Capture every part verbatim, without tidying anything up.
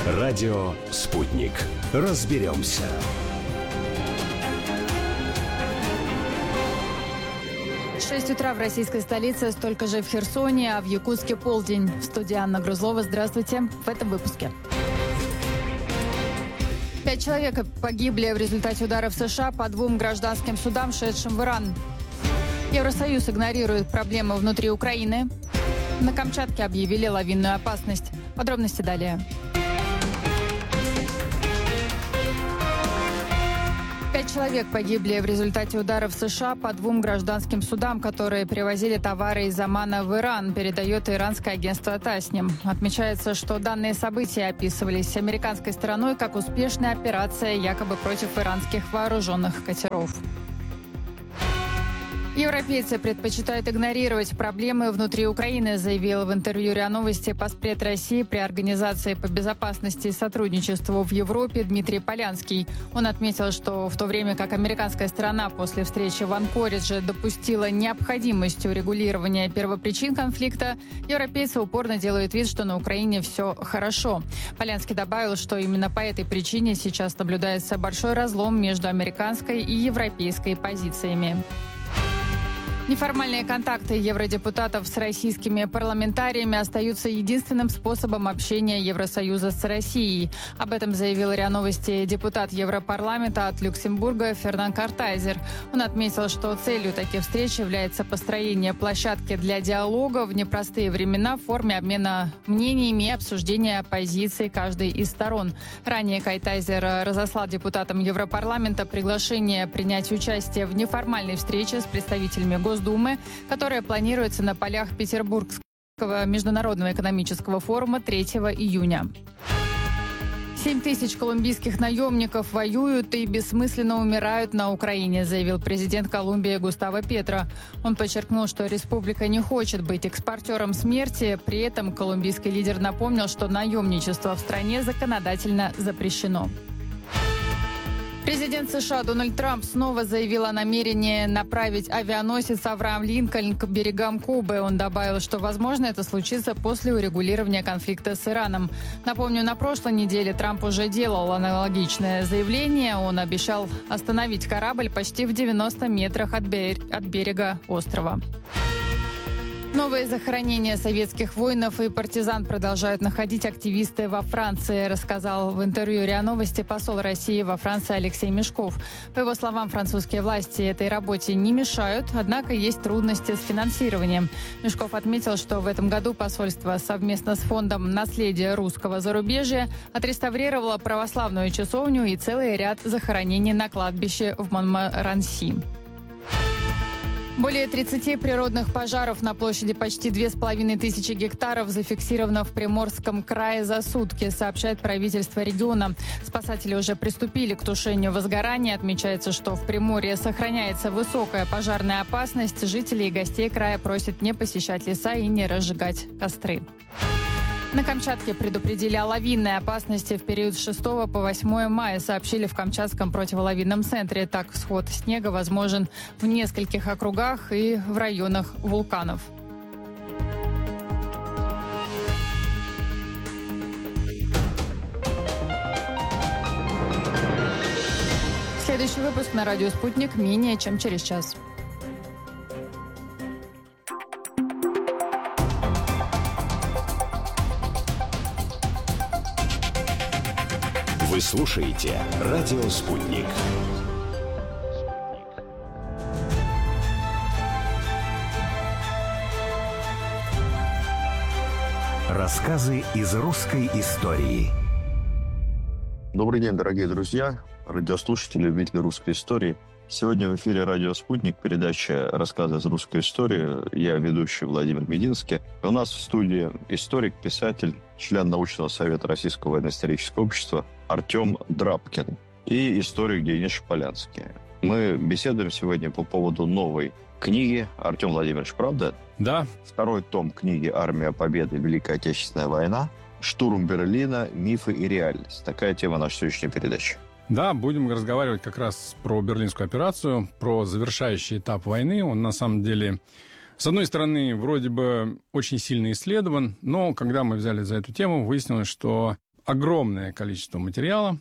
Радио «Спутник». Разберемся. шесть утра в российской столице, столько же в Херсоне, а в Якутске полдень. В студии Анна Грузлова. Здравствуйте. В этом выпуске. Пять человек погибли в результате ударов США по двум гражданским судам, шедшим в Иран. Евросоюз игнорирует проблемы внутри Украины. На Камчатке объявили лавинную опасность. Подробности далее. Пять человек погибли в результате ударов США по двум гражданским судам, которые перевозили товары из Омана в Иран, передает иранское агентство Тасним. Отмечается, что данные события описывались американской стороной как успешная операция якобы против иранских вооруженных катеров. Европейцы предпочитают игнорировать проблемы внутри Украины, заявил в интервью РИА Новости постпред России при Организации по безопасности и сотрудничеству в Европе Дмитрий Полянский. Он отметил, что в то время как американская сторона после встречи в Анкоридже допустила необходимость урегулирования первопричин конфликта, европейцы упорно делают вид, что на Украине все хорошо. Полянский добавил, что именно по этой причине сейчас наблюдается большой разлом между американской и европейской позициями. Неформальные контакты евродепутатов с российскими парламентариями остаются единственным способом общения Евросоюза с Россией. Об этом заявил РИА Новости депутат Европарламента от Люксембурга Фернан Картайзер. Он отметил, что целью таких встреч является построение площадки для диалога в непростые времена в форме обмена мнениями и обсуждения позиций каждой из сторон. Ранее Картайзер разослал депутатам Европарламента приглашение принять участие в неформальной встрече с представителями Госдумы, Госдумы, которая планируется на полях Петербургского международного экономического форума третьего июня. Семь тысяч колумбийских наемников воюют и бессмысленно умирают на Украине, заявил президент Колумбии Густаво Петро. Он подчеркнул, что республика не хочет быть экспортером смерти. При этом колумбийский лидер напомнил, что наемничество в стране законодательно запрещено. Президент США Дональд Трамп снова заявил о намерении направить авианосец «Авраам Линкольн» к берегам Кубы. Он добавил, что, возможно, это случится после урегулирования конфликта с Ираном. Напомню, на прошлой неделе Трамп уже делал аналогичное заявление. Он обещал остановить корабль почти в девяноста метрах от берега острова. Новые захоронения советских воинов и партизан продолжают находить активисты во Франции, рассказал в интервью РИА Новости посол России во Франции Алексей Мешков. По его словам, французские власти этой работе не мешают, однако есть трудности с финансированием. Мешков отметил, что в этом году посольство совместно с фондом «Наследие русского зарубежья» отреставрировало православную часовню и целый ряд захоронений на кладбище в Монмаранси. Более тридцати природных пожаров на площади почти две с половиной тысячи гектаров зафиксировано в Приморском крае за сутки, сообщает правительство региона. Спасатели уже приступили к тушению возгорания. Отмечается, что в Приморье сохраняется высокая пожарная опасность. Жителей и гостей края просят не посещать леса и не разжигать костры. На Камчатке предупредили о лавинной опасности в период с шестого по восьмое мая, сообщили в Камчатском противолавинном центре. Так, сход снега возможен в нескольких округах и в районах вулканов. Следующий выпуск на радио «Спутник» менее чем через час. Вы слушаете «Радио Спутник». Рассказы из русской истории. Добрый день, дорогие друзья, радиослушатели, любители русской истории. Сегодня в эфире «Радио Спутник», передача «Рассказы из русской истории». Я ведущий Владимир Мединский. У нас в студии историк, писатель, член научного совета Российского военно-исторического общества Артем Драбкин и историк Денис Шполянский. Мы беседуем сегодня по поводу новой книги. Артем Владимирович, правда? Да. Второй том книги «Армия Победы. Великая Отечественная война. Штурм Берлина. Мифы и реальность». Такая тема нашей сегодняшней передачи. Да, будем разговаривать как раз про Берлинскую операцию, про завершающий этап войны. Он, на самом деле, с одной стороны, вроде бы очень сильно исследован, но когда мы взяли за эту тему, выяснилось, что огромное количество материала,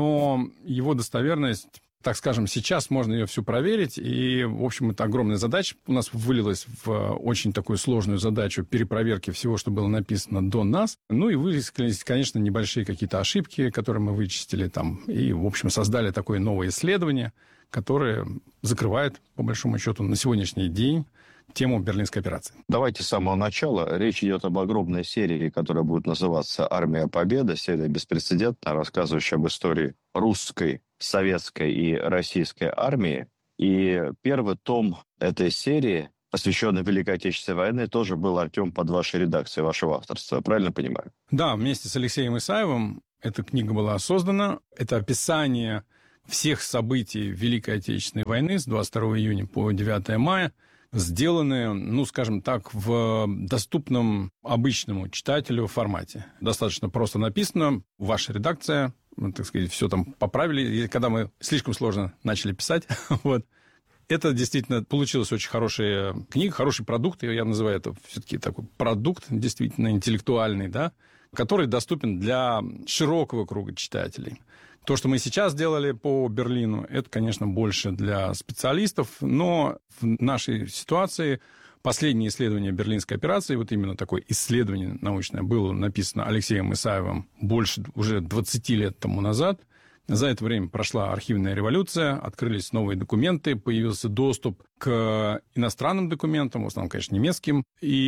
но его достоверность, так скажем, сейчас можно ее всю проверить, и, в общем, это огромная задача. У нас вылилась в очень такую сложную задачу перепроверки всего, что было написано до нас. Ну и вылезли, конечно, небольшие какие-то ошибки, которые мы вычистили там, и, в общем, создали такое новое исследование, которое закрывает, по большому счету, на сегодняшний день тему Берлинской операции. Давайте с самого начала. Речь идет об огромной серии, которая будет называться «Армия Победы». Серия беспрецедентная, рассказывающая об истории русской, советской и российской армии. И первый том этой серии, посвященный Великой Отечественной войне, тоже был, Артем, под вашей редакцией, вашего авторства. Правильно понимаю? Да, вместе с Алексеем Исаевым эта книга была создана. Это описание всех событий Великой Отечественной войны с двадцать второго июня по девятого мая, сделанные, ну, скажем так, в доступном обычному читателю формате. Достаточно просто написано. Ваша редакция, так сказать, все там поправили. И когда мы слишком сложно начали писать, вот, это действительно получилась очень хорошая книга, хороший продукт. Я называю это все-таки такой продукт, действительно интеллектуальный, да, который доступен для широкого круга читателей. То, что мы сейчас делали по Берлину, это, конечно, больше для специалистов, но в нашей ситуации последнее исследование Берлинской операции, вот именно такое исследование научное, было написано Алексеем Исаевым больше уже двадцать лет тому назад. За это время прошла архивная революция, открылись новые документы, появился доступ к иностранным документам, в основном, конечно, немецким.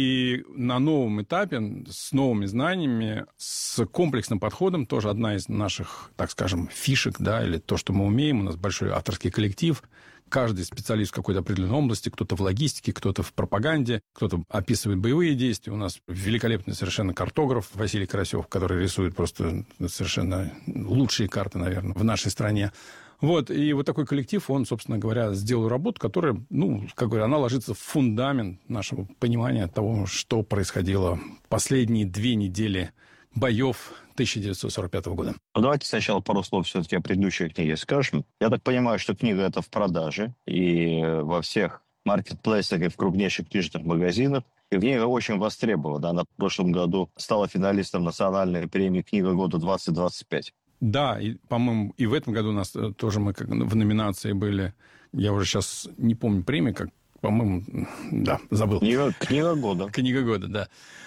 И на новом этапе, с новыми знаниями, с комплексным подходом, тоже одна из наших, так скажем, фишек, да, или то, что мы умеем, у нас большой авторский коллектив, каждый специалист в какой-то определенной области, кто-то в логистике, кто-то в пропаганде, кто-то описывает боевые действия. У нас великолепный совершенно картограф Василий Карасев, который рисует просто совершенно лучшие карты, наверное, в нашей стране. Вот, и вот такой коллектив, он, собственно говоря, сделал работу, которая, ну, как говорю, она ложится в фундамент нашего понимания того, что происходило последние две недели боев тысяча девятьсот сорок пятого года. Ну, давайте сначала пару слов все-таки о предыдущей книге скажем. Я так понимаю, что книга эта в продаже и во всех маркетплейсах и в крупнейших книжных магазинах. И книга очень востребована. Она в прошлом году стала финалистом национальной премии «Книга года двадцать двадцать пять». Да, и, по-моему, и в этом году у нас тоже мы как в номинации были. Я уже сейчас не помню премии, как, по-моему, да, забыл. Книга, книга года. Книга года, да.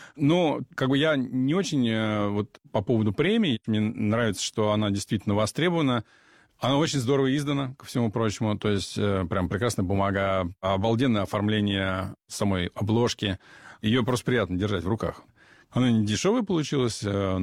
Но как бы я не очень вот по поводу премии. Мне нравится, что она действительно востребована. Она очень здорово издана, ко всему прочему. То есть прям прекрасная бумага, обалденное оформление самой обложки. Ее просто приятно держать в руках. Она не дешевая получилась,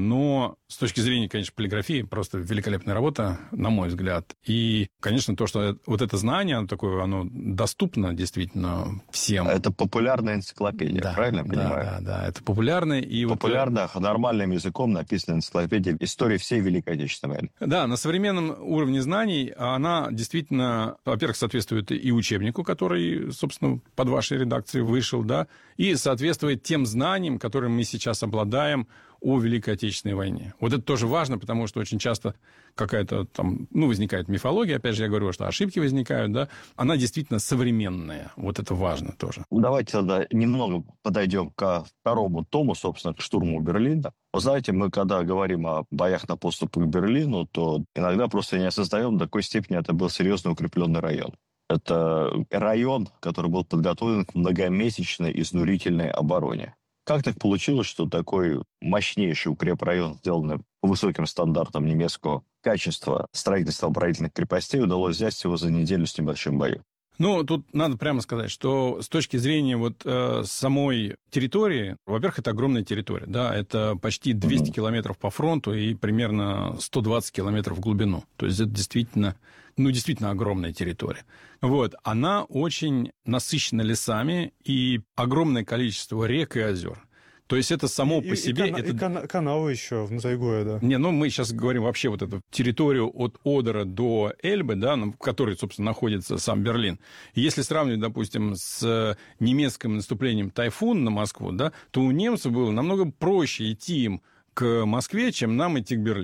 но с точки зрения, конечно, полиграфии, просто великолепная работа, на мой взгляд. И, конечно, то, что вот это знание, оно такое, оно доступно действительно всем. Это популярная энциклопедия, да, правильно я да, понимаю? Да, да, это популярная. И популярная, вот, нормальным языком написанная энциклопедия истории всей Великой Отечественной войны. Да, на современном уровне знаний она действительно, во-первых, соответствует и учебнику, который, собственно, под вашей редакцией вышел, да, и соответствует тем знаниям, которые мы сейчас обладаем о Великой Отечественной войне. Вот это тоже важно, потому что очень часто какая-то там, ну, возникает мифология, опять же, я говорю, что ошибки возникают, да, она действительно современная, вот это важно тоже. Давайте тогда немного подойдем ко второму тому, собственно, к штурму Берлина. Вы знаете, мы когда говорим о боях на подступах к Берлину, то иногда просто не осознаем, до какой степени это был серьезно укрепленный район. Это район, который был подготовлен к многомесячной изнурительной обороне. Как так получилось, что такой мощнейший укрепрайон, сделанный по высоким стандартам немецкого качества строительства оборонительных крепостей, удалось взять всего за неделю с небольшим боем? Ну, тут надо прямо сказать, что с точки зрения вот э, самой территории, во-первых, это огромная территория, да, это почти двести mm-hmm. километров по фронту и примерно сто двадцать километров в глубину. То есть это действительно, ну, действительно огромная территория. Вот, она очень насыщена лесами и огромное количество рек и озер. То есть это само и, по себе... И, кана- это... и кана- каналы еще в Назайгое, да. Не, ну мы сейчас говорим вообще вот эту территорию от Одера до Эльбы, да, в которой, собственно, находится сам Берлин. И если сравнивать, допустим, с немецким наступлением «Тайфун» на Москву, да, то у немцев было намного проще идти им к Москве, чем нам идти к Берлину.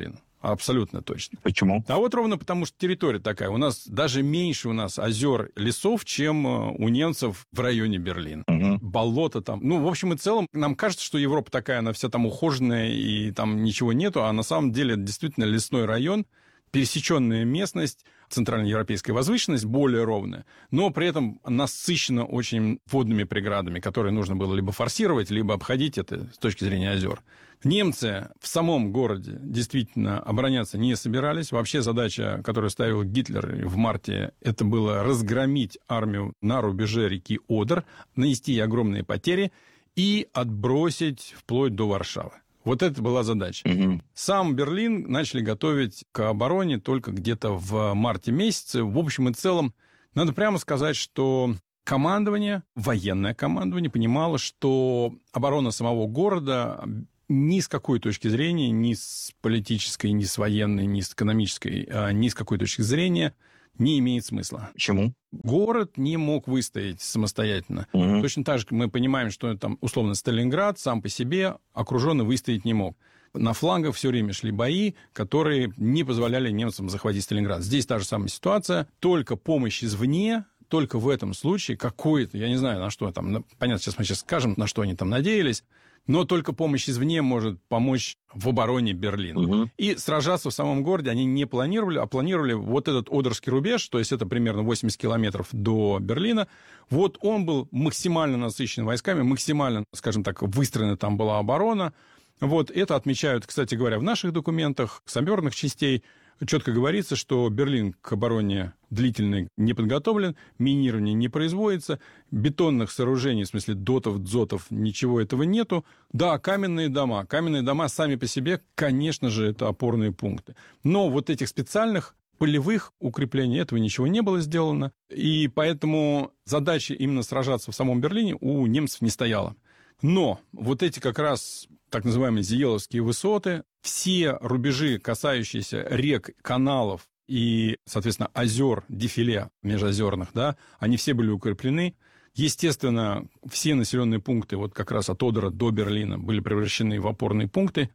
Абсолютно точно. Почему? А вот ровно потому, что территория такая. У нас даже меньше у нас озер, лесов, чем у немцев в районе Берлина. Угу. Болото там. Ну, в общем и целом, нам кажется, что Европа такая, она вся там ухоженная, и там ничего нету, а на самом деле это действительно лесной район, пересеченная местность, центральноевропейская возвышенность, более ровная, но при этом насыщена очень водными преградами, которые нужно было либо форсировать, либо обходить это с точки зрения озер. Немцы в самом городе действительно обороняться не собирались. Вообще задача, которую ставил Гитлер в марте, это было разгромить армию на рубеже реки Одер, нанести ей огромные потери и отбросить вплоть до Варшавы. Вот это была задача. Угу. Сам Берлин начали готовить к обороне только где-то в марте месяце. В общем и целом, надо прямо сказать, что командование, военное командование понимало, что оборона самого города ни с какой точки зрения, ни с политической, ни с военной, ни с экономической, ни с какой точки зрения не имеет смысла. Почему? Город не мог выстоять самостоятельно. Угу. Точно так же мы понимаем, что там, условно, Сталинград сам по себе окруженный выстоять не мог. На флангах все время шли бои, которые не позволяли немцам захватить Сталинград. Здесь та же самая ситуация, только помощь извне, только в этом случае какой-то, я не знаю, на что там, понятно, сейчас мы сейчас скажем, на что они там надеялись, но только помощь извне может помочь в обороне Берлина. Угу. И сражаться в самом городе они не планировали, а планировали вот этот Одерский рубеж, то есть это примерно восемьдесят километров до Берлина. Вот он был максимально насыщен войсками, максимально, скажем так, выстроена там была оборона. Вот это отмечают, кстати говоря, в наших документах саперных частей. Четко говорится, что Берлин к обороне длительной не подготовлен, минирование не производится, бетонных сооружений, в смысле дотов, дзотов, ничего этого нету. Да, каменные дома. Каменные дома сами по себе, конечно же, это опорные пункты. Но вот этих специальных полевых укреплений этого ничего не было сделано. И поэтому задача именно сражаться в самом Берлине у немцев не стояла. Но вот эти как раз так называемые Зиеловские высоты, все рубежи, касающиеся рек, каналов и, соответственно, озер, дефиле межозерных, да, они все были укреплены. Естественно, все населенные пункты, вот как раз от Одера до Берлина, были превращены в опорные пункты,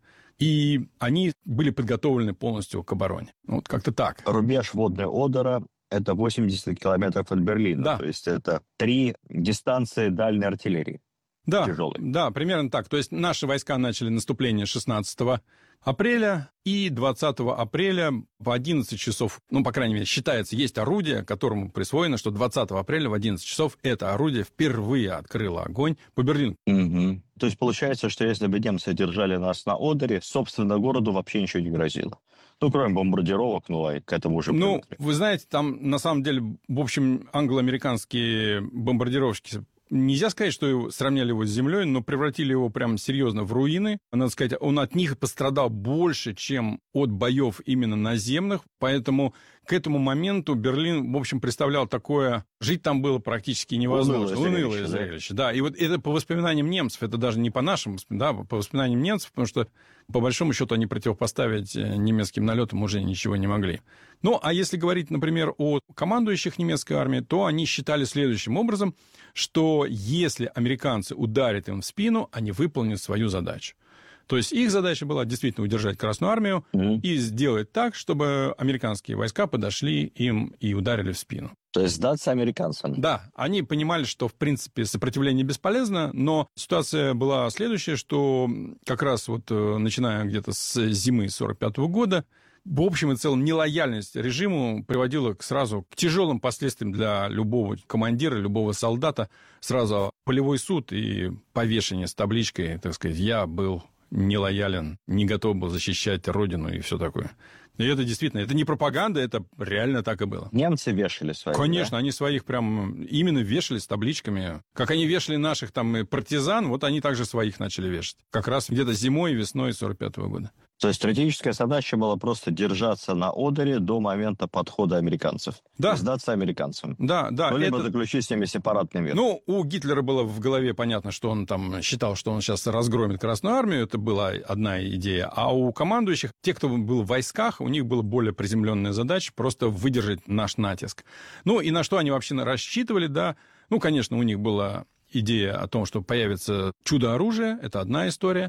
и они были подготовлены полностью к обороне. Вот как-то так. Рубеж водный Одера – это восемьдесят километров от Берлина. Да. То есть это три дистанции дальней артиллерии. Да, Тяжелый. да, примерно так. То есть наши войска начали наступление шестнадцатого апреля, и двадцатого апреля в одиннадцать часов, ну, по крайней мере, считается, есть орудие, которому присвоено, что двадцатого апреля в одиннадцать часов это орудие впервые открыло огонь по Берлину. Угу. То есть получается, что если бы немцы держали нас на Одере, собственно, городу вообще ничего не грозило. Ну, кроме бомбардировок, ну, а к этому уже Ну, привыкли. вы знаете, там, на самом деле, в общем, англо-американские бомбардировщики, нельзя сказать, что его, сравняли его с землей, но превратили его прям серьезно в руины. Надо сказать, он от них пострадал больше, чем от боев именно наземных, поэтому к этому моменту Берлин, в общем, представлял такое... Жить там было практически невозможно. Унылое Унылое зрелище, зрелище, да. И вот это по воспоминаниям немцев, это даже не по нашим, да, по воспоминаниям немцев, потому что, по большому счету, они противопоставить немецким налетам уже ничего не могли. Ну, а если говорить, например, о командующих немецкой армией, то они считали следующим образом, что если американцы ударят им в спину, они выполнят свою задачу. То есть их задача была действительно удержать Красную армию mm-hmm. и сделать так, чтобы американские войска подошли им и ударили в спину. То есть сдаться американцам? Да, они понимали, что, в принципе, сопротивление бесполезно, но ситуация была следующая, что как раз вот начиная где-то с зимы сорок пятого года, в общем и целом нелояльность режиму приводила к, сразу к тяжелым последствиям для любого командира, любого солдата. Сразу полевой суд и повешение с табличкой, так сказать, «Я был нелоялен, не готов был защищать родину» и все такое. И это действительно, это не пропаганда, это реально так и было. Немцы вешали своих, Конечно, да? они своих прям именно вешали с табличками. Как они вешали наших там партизан, вот они также своих начали вешать. Как раз где-то зимой и весной сорок пятого года. То есть стратегическая задача была просто держаться на Одере до момента подхода американцев. Да. Сдаться американцам. Да, да. Ну, либо это... заключить с ними сепаратный мир. Ну, у Гитлера было в голове понятно, что он там считал, что он сейчас разгромит Красную армию. Это была одна идея. А у командующих, те, кто был в войсках, у них была более приземленная задача просто выдержать наш натиск. Ну, и на что они вообще рассчитывали, да. Ну, конечно, у них была идея о том, что появится чудо-оружие. Это одна история.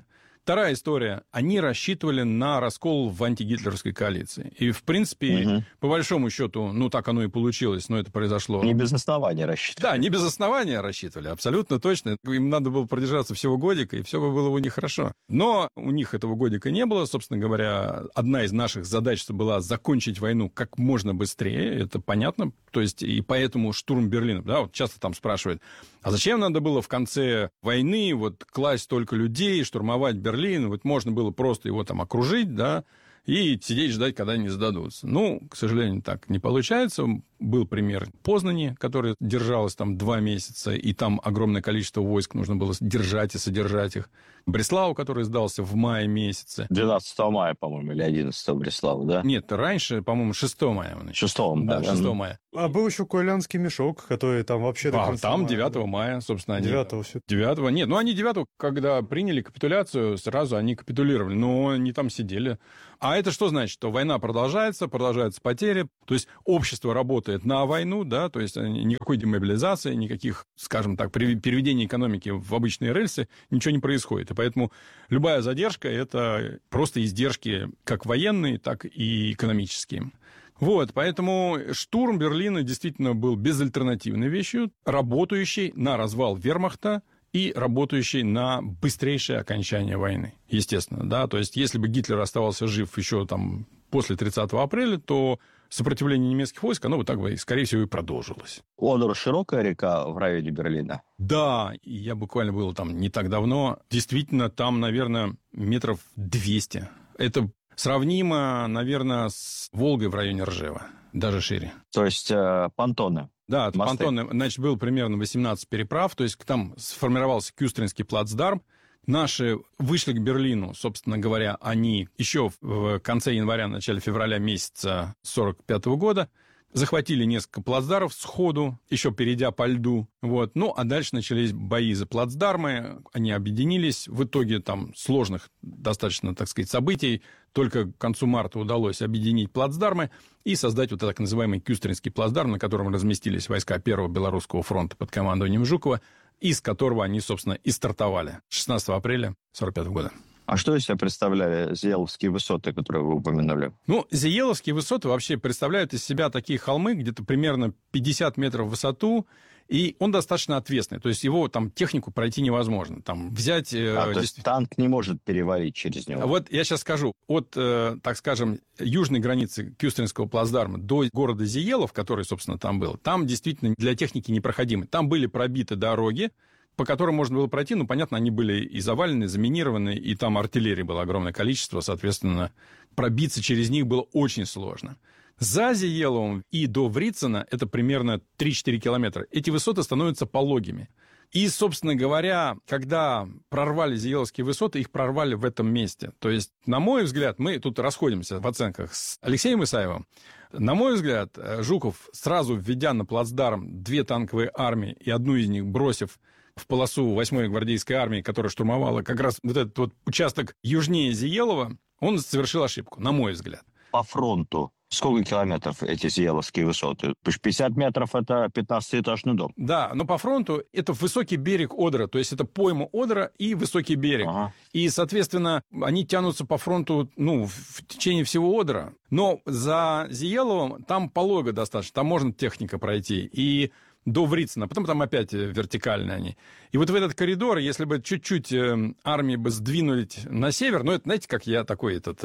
Вторая история. Они рассчитывали на раскол в антигитлеровской коалиции. И, в принципе, угу. по большому счету, ну, так оно и получилось, но это произошло... Не без основания рассчитывали. Да, не без основания рассчитывали, абсолютно точно. Им надо было продержаться всего годика, и все бы было у них хорошо. Но у них этого годика не было. Собственно говоря, одна из наших задач была закончить войну как можно быстрее. Это понятно. То есть, и поэтому штурм Берлина. Да, вот часто там спрашивают, а зачем надо было в конце войны вот класть столько людей, штурмовать Берлин? Вот можно было просто его там окружить, да, и сидеть ждать, когда они сдадутся. Ну, к сожалению, так не получается. Был пример Познани, который держалась там два месяца, и там огромное количество войск нужно было держать и содержать их. Бреслау, который сдался в мае месяце. двенадцатого мая, по-моему, или одиннадцатого Бреслау, да? Нет, раньше, по-моему, шестого мая. шестого мая. Да, шестого мая. А был еще Курлянский мешок, который там вообще... А, там мая, девятого мая, собственно. Они... девятого все. девятого, нет, ну они девятого, когда приняли капитуляцию, сразу они капитулировали, но они там сидели. А это что значит? Что война продолжается, продолжаются потери, то есть общество работает на войну, да, то есть никакой демобилизации, никаких, скажем так, переведения экономики в обычные рельсы, ничего не происходит. И поэтому любая задержка – это просто издержки как военные, так и экономические. Вот, поэтому штурм Берлина действительно был безальтернативной вещью, работающей на развал вермахта и работающей на быстрейшее окончание войны, естественно, да, то есть если бы Гитлер оставался жив еще там после тридцатого апреля, то сопротивление немецких войск, оно бы так бы, скорее всего, и продолжилось. Одер — широкая река в районе Берлина? Да, я буквально был там не так давно, действительно, там, наверное, метров двести. Это сравнимо, наверное, с Волгой в районе Ржева, даже шире. То есть э, понтоны? Да, понтоны, значит, было примерно восемнадцать переправ, то есть там сформировался Кюстринский плацдарм. Наши вышли к Берлину, собственно говоря, они еще в конце января, начале февраля месяца сорок пятого года, захватили несколько плацдармов сходу, еще перейдя по льду. Вот. Ну, а дальше начались бои за плацдармы, они объединились. В итоге там сложных достаточно, так сказать, событий. Только к концу марта удалось объединить плацдармы и создать вот так называемый Кюстринский плацдарм, на котором разместились войска Первого Белорусского фронта под командованием Жукова, из которого они, собственно, и стартовали шестнадцатого апреля сорок пятого года. А что из себя представляли Зиеловские высоты, которые вы упоминали? Ну, Зиеловские высоты вообще представляют из себя такие холмы, где-то примерно пятьдесят метров в высоту, и он достаточно ответственный. То есть его там технику пройти невозможно. Там взять... А, э, то есть действительно... танк не может перевалить через него? Вот я сейчас скажу. От, э, так скажем, южной границы Кюстринского плацдарма до города Зиелов, который, собственно, там был, там действительно для техники непроходимы. Там были пробиты дороги, по которым можно было пройти, ну, понятно, они были и завалены, заминированы, и там артиллерии было огромное количество, соответственно, пробиться через них было очень сложно. За Зиеловым и до Врицена это примерно три-четыре километра. Эти высоты становятся пологими. И, собственно говоря, когда прорвали Зиеловские высоты, их прорвали в этом месте. То есть, на мой взгляд, мы тут расходимся в оценках с Алексеем Исаевым. На мой взгляд, Жуков, сразу введя на плацдарм две танковые армии и одну из них бросив в полосу восьмой гвардейской армии, которая штурмовала как раз вот этот вот участок южнее Зиелова, он совершил ошибку, на мой взгляд. По фронту сколько километров эти Зиеловские высоты? Потому что пятьдесят метров – это пятнадцатиэтажный дом. Да, но по фронту это высокий берег Одера, то есть это пойма Одера и высокий берег. Ага. И, соответственно, они тянутся по фронту, ну, в течение всего Одера. Но за Зиеловым там полого достаточно, там можно техника пройти. И до Врицена, потом там опять вертикальные они. И вот в этот коридор, если бы чуть-чуть армии бы сдвинули на север, ну, это, знаете, как я такой этот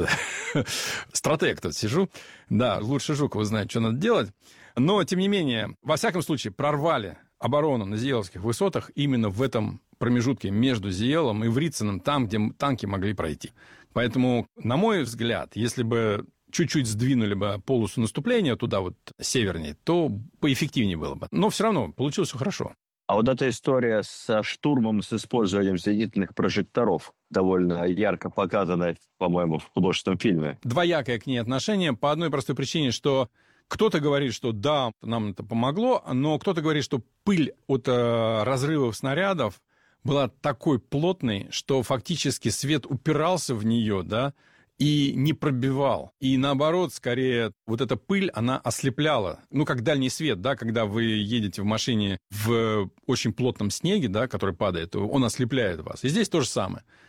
стратег тут сижу, да, лучше Жукова знает, что надо делать, но, тем не менее, во всяком случае, прорвали оборону на Зиеловских высотах именно в этом промежутке между Зиелом и Вриценом, там, где танки могли пройти. Поэтому, на мой взгляд, если бы чуть-чуть сдвинули бы полосу наступления туда вот севернее, то поэффективнее было бы. Но все равно получилось все хорошо. А вот эта история со штурмом, с использованием зенитных прожекторов, довольно ярко показана, по-моему, в художественном фильме. Двоякое к ней отношение по одной простой причине, что кто-то говорит, что да, нам это помогло, но кто-то говорит, что пыль от э, разрывов снарядов была такой плотной, что фактически свет упирался в нее, да, и не пробивал. И наоборот, скорее, вот эта пыль, она ослепляла. Ну, как дальний свет, да, когда вы едете в машине в очень плотном снеге, да, который падает, он ослепляет вас. И здесь то же самое.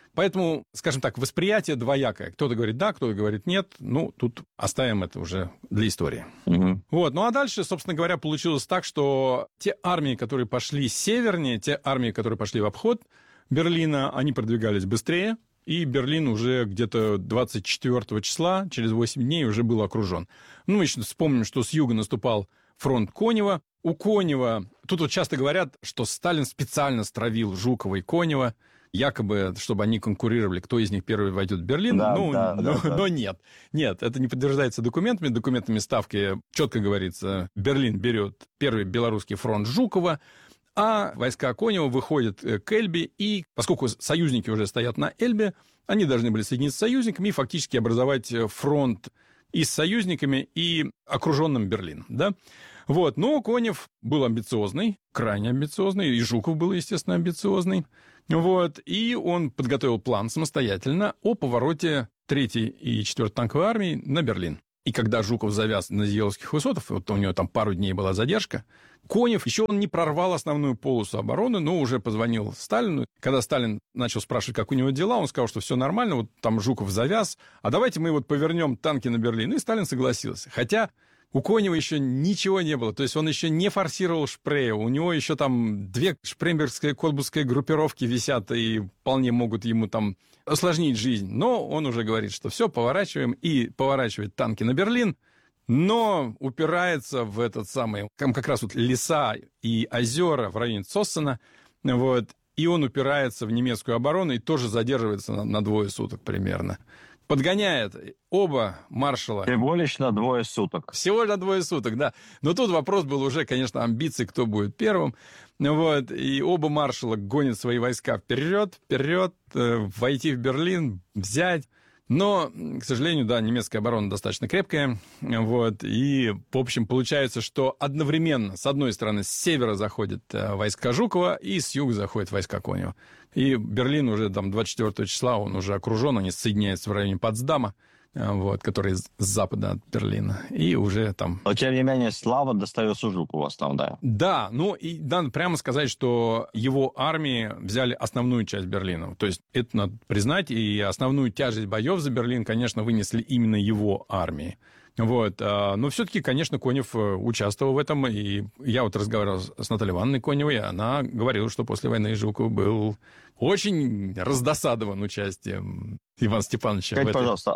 Поэтому, скажем так, восприятие двоякое. Кто-то говорит да, кто-то говорит нет. Ну, тут оставим это уже для истории. Угу. Вот. Ну, а дальше, собственно говоря, получилось так, что те армии, которые пошли севернее, те армии, которые пошли в обход Берлина, они продвигались быстрее, и Берлин уже где-то двадцать четвёртого числа, через восемь дней, уже был окружен. Ну, мы еще вспомним, что с юга наступал фронт Конева. У Конева, тут вот часто говорят, что Сталин специально стравил Жукова и Конева, якобы, чтобы они конкурировали, кто из них первый войдет в Берлин. Да, ну, да, но, да, да. но нет. Нет, это не подтверждается документами. Документами ставки четко говорится, Берлин берет первый белорусский фронт Жукова, а войска Конева выходят к Эльбе, и поскольку союзники уже стоят на Эльбе, они должны были соединиться с союзниками и фактически образовать фронт и с союзниками, и окруженным Берлином, да? Вот, но Конев был амбициозный, крайне амбициозный, и Жуков был, естественно, амбициозный, вот, и он подготовил план самостоятельно о повороте третьей и четвёртой танковой армии на Берлин. И когда Жуков завяз на Зиеловских высотах, вот у него там пару дней была задержка, Конев еще он не прорвал основную полосу обороны, но уже позвонил Сталину. Когда Сталин начал спрашивать, как у него дела, он сказал, что все нормально, вот там Жуков завяз, а давайте мы вот повернем танки на Берлин. И Сталин согласился. Хотя у Конева еще ничего не было, то есть он еще не форсировал Шпрея, у него еще там две шпрембергские Котбусские группировки висят и вполне могут ему там осложнить жизнь. Но он уже говорит, что все, поворачиваем, и поворачивает танки на Берлин, но упирается в этот самый, там как раз вот леса и озера в районе Цоссена, вот, и он упирается в немецкую оборону и тоже задерживается на, на двое суток примерно. Подгоняет оба маршала. Всего лишь на двое суток. Всего на двое суток, да. Но тут вопрос был уже, конечно, амбиций, кто будет первым. Вот. И оба маршала гонят свои войска вперед, вперед, э, войти в Берлин, взять. Но, к сожалению, да, немецкая оборона достаточно крепкая. Вот. И, в общем, получается, что одновременно, с одной стороны, с севера заходят э, войска Жукова, и с юга заходят войска Конева. И Берлин уже там двадцать четвёртого числа, он уже окружен, они соединяются в районе Потсдама, вот, который с запада от Берлина, и уже там... Но, тем не менее, слава достается Жукову основная. Да, ну, и надо прямо сказать, что его армии взяли основную часть Берлина. То есть это надо признать, и основную тяжесть боев за Берлин, конечно, вынесли именно его армии. Вот. Но все-таки, конечно, Конев участвовал в этом, и я вот разговаривал с Натальей Ивановной Коневой, и она говорила, что после войны Жуков был очень раздосадован участием Ивана Степановича. Скажите, в этой... пожалуйста,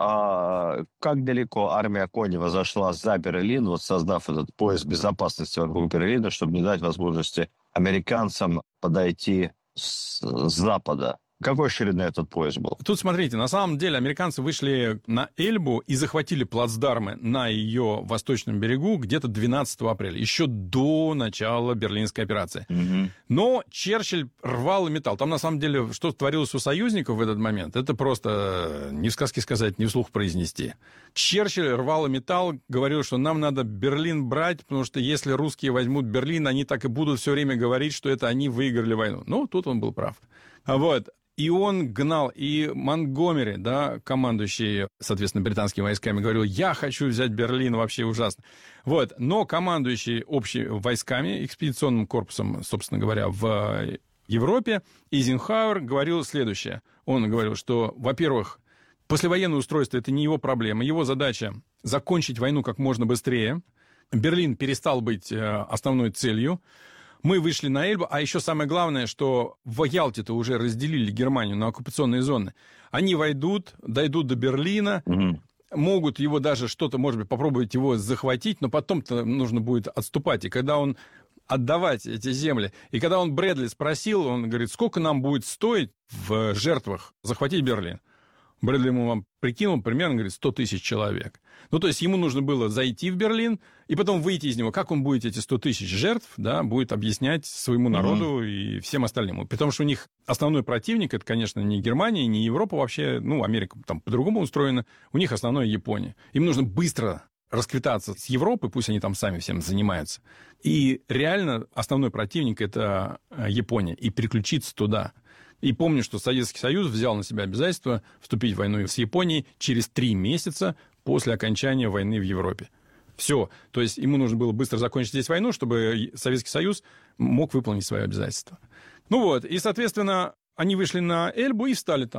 а как далеко армия Конева зашла за Берлин, вот создав этот пояс безопасности вокруг Берлина, чтобы не дать возможности американцам подойти с запада? Какой ширины этот пояс был? Тут, смотрите, на самом деле американцы вышли на Эльбу и захватили плацдармы на ее восточном берегу где-то двенадцатого апреля, еще до начала Берлинской операции. Угу. Но Черчилль рвал и металл. Там, на самом деле, что творилось у союзников в этот момент, это просто не в сказке сказать, не вслух произнести. Черчилль рвал и металл, говорил, что нам надо Берлин брать, потому что если русские возьмут Берлин, они так и будут все время говорить, что это они выиграли войну. Ну, тут он был прав. Вот. И он гнал, и Монтгомери, да, командующий, соответственно, британскими войсками, говорил, я хочу взять Берлин, вообще ужасно. Вот. Но командующий общими войсками, экспедиционным корпусом, собственно говоря, в Европе, Эйзенхауэр говорил следующее. Он говорил, что, во-первых, послевоенное устройство – это не его проблема. Его задача – закончить войну как можно быстрее. Берлин перестал быть основной целью. Мы вышли на Эльбу, а еще самое главное, что в Ялте-то уже разделили Германию на оккупационные зоны. Они войдут, дойдут до Берлина, угу. могут его даже что-то, может быть, попробовать его захватить, но потом-то нужно будет отступать. И когда он отдавать эти земли, и когда он Брэдли спросил, он говорит, сколько нам будет стоить в жертвах захватить Берлин? Брэдли ему вам прикинул, примерно, говорит, сто тысяч человек. Ну, то есть ему нужно было зайти в Берлин и потом выйти из него. Как он будет эти сто тысяч жертв, да, будет объяснять своему народу mm-hmm. и всем остальным. Потому что у них основной противник, это, конечно, не Германия, не Европа вообще, ну, Америка там по-другому устроена, у них основное Япония. Им нужно быстро расквитаться с Европой, пусть они там сами всем занимаются. И реально основной противник – это Япония, и переключиться туда. И помню, что Советский Союз взял на себя обязательство вступить в войну с Японией через три месяца после окончания войны в Европе. Все. То есть ему нужно было быстро закончить здесь войну, чтобы Советский Союз мог выполнить свои обязательства. Ну вот. И, соответственно, они вышли на Эльбу и встали там.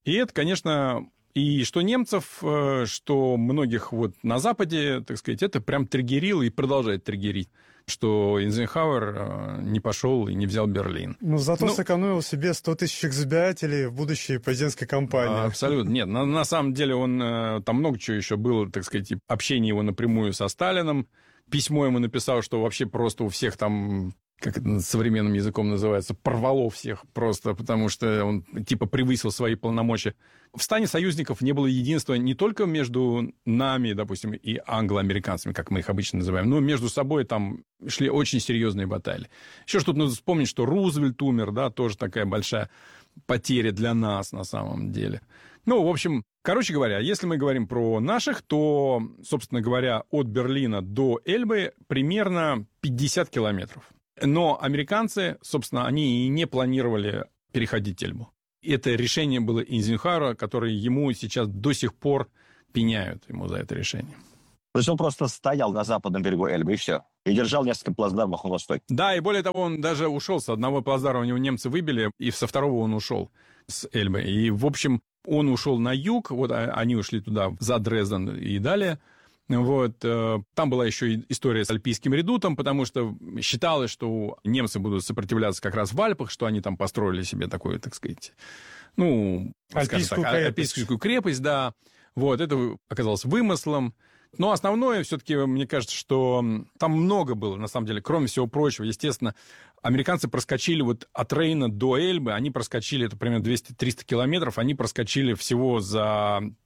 И это, конечно, и что немцев, что многих вот на Западе, так сказать, это прям триггерило и продолжает триггерить, что Эйзенхауэр не пошел и не взял Берлин. Ну, зато ну, сэкономил себе сто тысяч избирателей в будущей президентской кампании. Абсолютно. Нет, на, на самом деле он... Там много чего еще было, так сказать, общение его напрямую со Сталиным. Письмо ему написал, что вообще просто у всех там... как это современным языком называется, порвало всех просто, потому что он типа превысил свои полномочия. В стане союзников не было единства не только между нами, допустим, и англо-американцами, как мы их обычно называем, но между собой там шли очень серьезные баталии. Еще что-то надо вспомнить, что Рузвельт умер, да, тоже такая большая потеря для нас на самом деле. Ну, в общем, короче говоря, если мы говорим про наших, то, собственно говоря, от Берлина до Эльбы примерно пятьдесят километров. Но американцы, собственно, они и не планировали переходить Эльбу. Это решение было Эйзенхауэра, которое ему сейчас до сих пор пеняют ему за это решение. То есть он просто стоял на западном берегу Эльбы, и все. И держал несколько плацдармов на востоке. Да, и более того, он даже ушел с одного плацдарма, у него немцы выбили, и со второго он ушел с Эльбы. И, в общем, он ушел на юг, вот они ушли туда, за Дрезден и далее. Вот. Там была еще история с Альпийским редутом, потому что считалось, что немцы будут сопротивляться как раз в Альпах, что они там построили себе такую, так сказать, ну, Альпийскую так, крепость. Альпийскую крепость, да. Вот. Это оказалось вымыслом. Но основное все-таки, мне кажется, что там много было, на самом деле, кроме всего прочего. Естественно, американцы проскочили вот от Рейна до Эльбы, они проскочили, это примерно двести-триста километров, они проскочили всего за